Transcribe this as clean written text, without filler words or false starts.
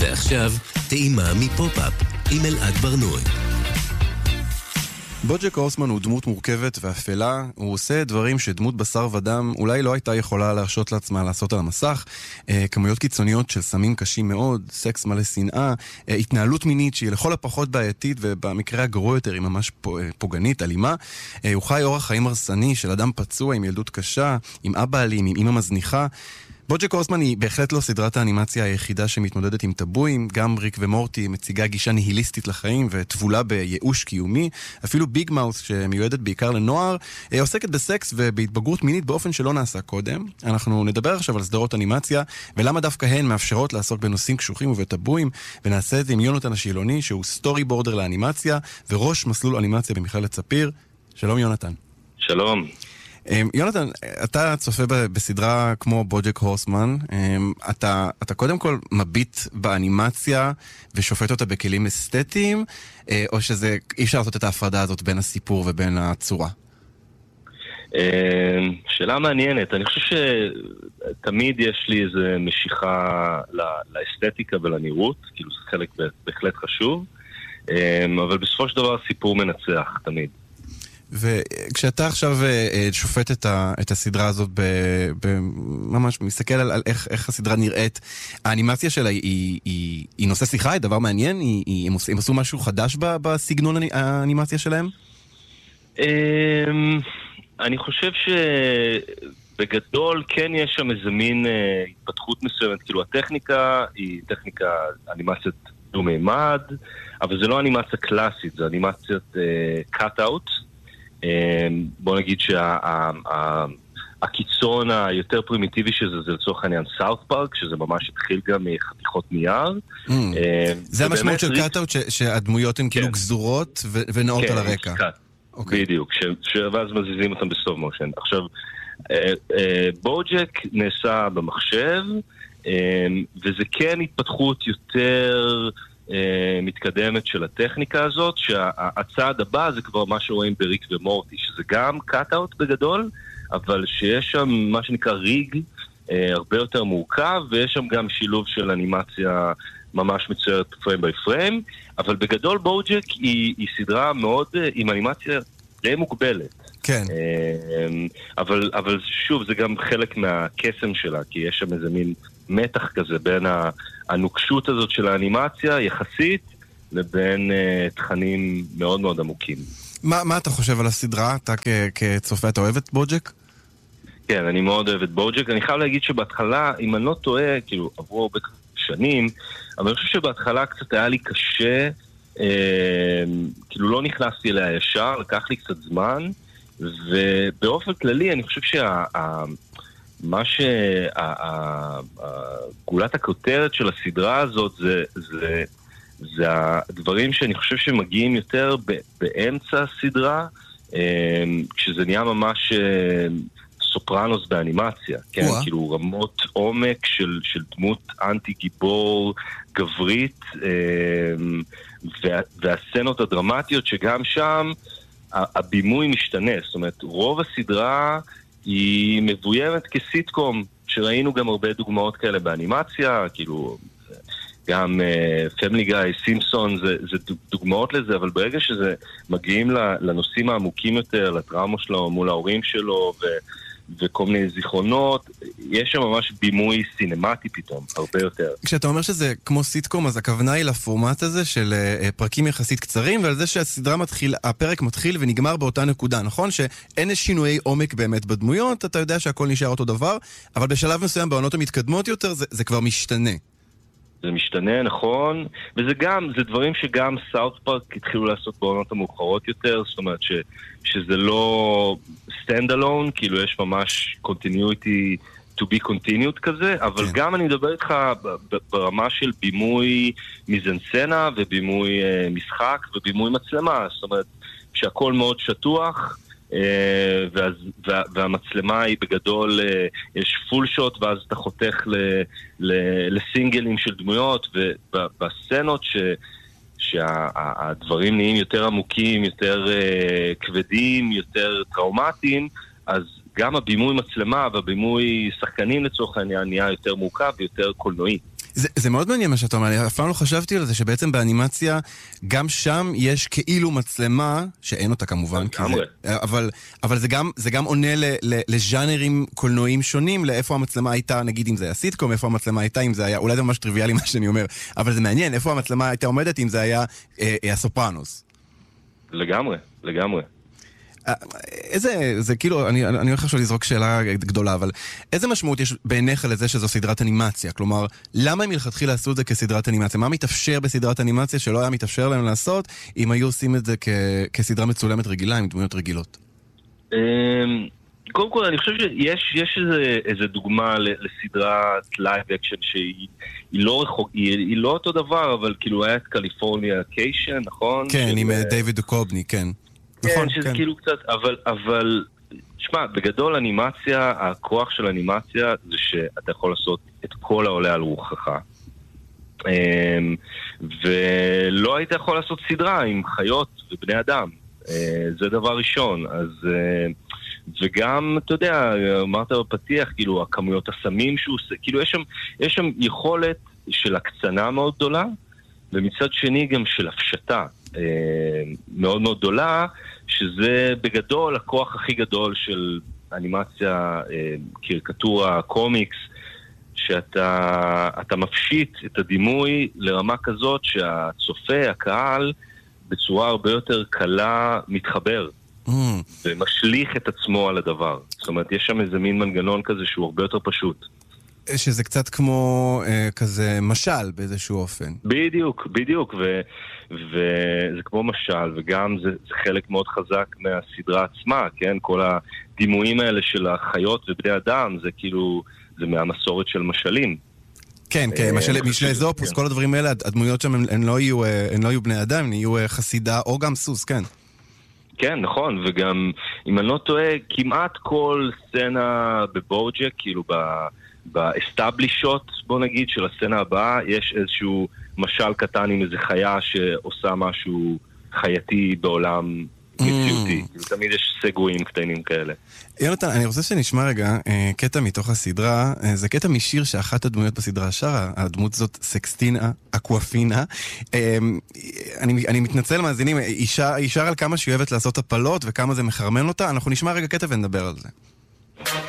ועכשיו, טעימה מפופ-אפ עם אלעד ברנועי. בוג'ק הורסמן הוא דמות מורכבת ואפלה, הוא עושה דברים שדמות בשר ודם אולי לא הייתה יכולה להרשות לעצמה לעשות על המסך, כמויות קיצוניות של סמים קשים מאוד, סקס מלא שנאה, התנהלות מינית שהיא לכל הפחות בעייתית ובמקרה הגרוע יותר היא ממש פוגענית, אלימה, הוא חי אורח חיים הרסני של אדם פצוע עם ילדות קשה, עם אבא אלים, עם אמא מזניחה. בוג'ק הורסמן היא בהחלט לא סדרת האנימציה היחידה שמתמודדת עם טבויים, גם ריק ומורטי מציגה גישה ניהיליסטית לחיים וטבולה בייאוש קיומי, אפילו ביג מאוס שמיועדת בעיקר לנוער, עוסקת בסקס ובהתבגרות מינית באופן שלא נעשה קודם. אנחנו נדבר עכשיו על סדרות אנימציה ולמה דווקא הן מאפשרות לעסוק בנושאים קשוחים ובטבויים, ונעשה את זה עם יונתן השילוני שהוא סטורי בורדר לאנימציה וראש מסלול אנימציה במכללת ספיר. שלום יונתן. שלום. יונתן, אתה צופה בסדרה כמו בוג'ק הורסמן, אתה קודם כל מביט באנימציה ושופט אותה בכלים אסתטיים, או שזה אי אפשר לעשות את ההפרדה הזאת בין הסיפור ובין הצורה? שאלה מעניינת. אני חושב שתמיד יש לי איזו משיכה לאסתטיקה ולנראות, כאילו זה חלק בהחלט חשוב, אבל בסופו של דבר הסיפור מנצח תמיד. וכשאתה עכשיו שופט את הסדרה הזאת, ממש מסתכל על איך הסדרה נראית, האנימציה שלה היא נושא שיחה, היא דבר מעניין? הם עשו משהו חדש בסגנון האנימציה שלהם? אני חושב שבגדול כן יש שם איזה מין התפתחות מסוימת, כאילו הטכניקה היא טכניקה אנימציית דו-מימד, אבל זה לא אנימציה קלאסית, זה אנימציית cut-out. בוא נגיד שהקיצון היותר פרימיטיבי שזה זה לצורך העניין סאות' פארק, שזה ממש התחיל גם מחתיכות נייר. זה המשמעות של קאט-אוט, שהדמויות הן כאילו גזורות ונעות על הרקע. בדיוק, ואז מזיזים אותם בסטופ מושן. עכשיו, בוג'ק נעשה במחשב, וזה כן התפתחות יותר מתקדמת של הטכניקה הזאת, שהצעד הבא זה כבר מה שרואים בריק ומורטי, שזה גם קאט-אוט בגדול, אבל שיש שם מה שנקרא ריג הרבה יותר מורכב, ויש שם גם שילוב של אנימציה ממש מצוירת פריים ביי פריים, אבל בגדול בוג'ק היא סדרה מאוד עם אנימציה די מוגבלת. כן. אבל שוב, זה גם חלק מהקסם שלה, כי יש שם איזה מין מתח כזה בין הנוקשות הזאת של האנימציה יחסית לבין תכנים מאוד מאוד עמוקים. מה אתה חושב על הסדרה? אתה כצופה, אתה אוהב את בוג'ק? כן, אני מאוד אוהב את בוג'ק. אני חייב להגיד שבהתחלה, אם אני לא טועה, כאילו עברו הרבה שנים, אבל אני חושב שבהתחלה קצת היה לי קשה, כאילו לא נכנסתי אליה ישר, לקח לי קצת זמן, ובאופן כללי אני חושב מה גולת הכותרת של הסדרה הזאת זה הדברים שאני חושב שמגיעים יותר באמצע הסדרה, כשזה נהיה ממש סופרנוס באנימציה, כן? כאילו רמות עומק של דמות אנטי גיבור גברית, והסצנות הדרמטיות שגם שם הבימוי משתנה. זאת אומרת, רוב הסדרה היא מבוימת כסיטקום, שראינו גם הרבה דוגמאות כאלה באנימציה, כאילו גם פמילי גאי, סימפסון, זה דוגמאות לזה, אבל ברגע שזה מגיעים לנושאים העמוקים יותר, לטראומה שלו מול ההורים שלו וכל מיני זיכרונות, יש שם ממש בימוי סינמטי פתאום, הרבה יותר. כשאתה אומר שזה כמו סיטקום, אז הכוונה היא לפורמט הזה של פרקים יחסית קצרים, ועל זה שהסדרה הפרק מתחיל ונגמר באותה נקודה, נכון? שאין שינויי עומק באמת בדמויות, אתה יודע שהכל נשאר אותו דבר, אבל בשלב מסוים בעונות המתקדמות יותר, זה כבר משתנה. זה משתנה, נכון, וזה גם, זה דברים שגם סאות' פארק התחילו לעשות בעונות המאוחרות יותר, זאת אומרת שזה לא stand alone, כאילו יש ממש continuity to be continued כזה, אבל גם אני מדבר איתך ברמה של בימוי מיזנסצנה ובימוי משחק ובימוי מצלמה, זאת אומרת שהכל מאוד שטוח, והמצלמה היא בגדול, יש פול שוט ואז אתה חותך לסינגלים של דמויות, ובסצנות שהדברים נהיים יותר עמוקים, יותר כבדים, יותר טראומטיים, אז גם הבימוי מצלמה והבימוי שחקנים לצורך העניין נהיה יותר מורכב ויותר קולנועי. זה מאוד מעניין מה שאתה אומר, אני אף פעם לא חשבתי על זה, שבעצם באנימציה, גם שם יש כאילו מצלמה, שאין אותה כמובן, אבל זה גם עונה לז'אנרים קולנועיים שונים, לאיפה המצלמה הייתה, נגיד אם זה היה סיטקום, איפה המצלמה הייתה, אם זה היה, אולי זה ממש טריוויאלי מה שאני אומר, אבל זה מעניין, איפה המצלמה הייתה עומדת, אם זה היה הסופרנוס. לגמרי. זה כאילו, אני הולך עכשיו לזרוק שאלה גדולה, אבל איזה משמעות יש בעיניך לזה שזו סדרת אנימציה? כלומר, למה הם מלכתחילה עשו את זה כסדרת אנימציה? מה מתאפשר בסדרת אנימציה שלא היה מתאפשר להם לעשות, אם היו עושים את זה כסדרה מצולמת רגילה, עם דמויות רגילות? קודם כל, אני חושב שיש איזה דוגמה לסדרת לייב אקשן שהיא לא אותו דבר, אבל כאילו היה את קליפורניה קיישן, נכון? כן, עם דיוויד דוקובני, כן. כן, שזה כאילו קצת, אבל, שמע, בגדול אנימציה, הכוח של אנימציה זה שאתה יכול לעשות את כל העולה על רוחך. ולא היית יכול לעשות סדרה עם חיות ובני אדם. זה דבר ראשון. אז, וגם, אתה יודע, אמרת בפתיח, כאילו, הכמויות הסמים שהוא עושה, כאילו, יש שם יכולת של הקצנה מאוד גדולה, ומצד שני גם של הפשטה מאוד מאוד גדולה, שזה בגדול הכוח הכי גדול של אנימציה, קריקטורה, קומיקס, שאתה מפשיט את הדימוי לרמה כזאת שהצופה, הקהל, בצורה הרבה יותר קלה מתחבר ומשליך את עצמו על הדבר. זאת אומרת, יש שם איזה מין מנגנון כזה שהוא הרבה יותר פשוט. שזה קצת כמו כזה משל באיזשהו אופן. בדיוק, וזה כמו משל, וגם זה חלק מאוד חזק מהסדרה עצמה, כן? כל הדימויים האלה של החיות ובני אדם, זה כאילו, זה מהמסורת של משלים. כן, משלי זופוס, כל הדברים האלה, הדמויות שם הן לא יהיו בני אדם, הן יהיו חסידה או גם סוס, כן. כן, נכון, וגם, אם אני לא טועה, כמעט כל סצנה בבוג'ק, כאילו באסטאבלישות, בוא נגיד, של הסצנה הבאה, יש איזשהו משל קטן עם איזה חיה שעושה משהו חייתי בעולם מציאותי. תמיד יש סגויים קטנים כאלה. יונתן, אני רוצה שנשמע רגע קטע מתוך הסדרה. זה קטע משיר שאחת הדמויות בסדרה שרה, הדמות זאת סקסטינה אקואפינה. אני מתנצל מאזינים, היא שרה על כמה שהיא אוהבת לעשות הפלות וכמה זה מחרמן אותה. אנחנו נשמע רגע קטע ונדבר על זה.